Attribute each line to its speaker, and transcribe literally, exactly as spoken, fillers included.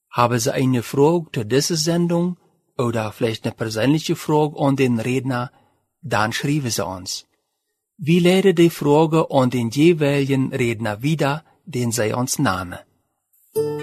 Speaker 1: Haben Sie eine Frage zu dieser Sendung oder vielleicht eine persönliche Frage an den Redner, dann schreiben Sie uns. Wir leiten die Frage an den jeweiligen Redner wieder, den Sie uns nahmen.